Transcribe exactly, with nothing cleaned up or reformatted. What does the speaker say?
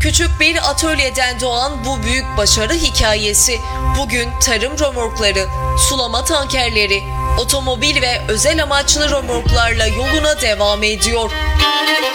Küçük bir atölyeden doğan bu büyük başarı hikayesi bugün tarım römorkları, sulama tankerleri, otomobil ve özel amaçlı römorklarla yoluna devam ediyor.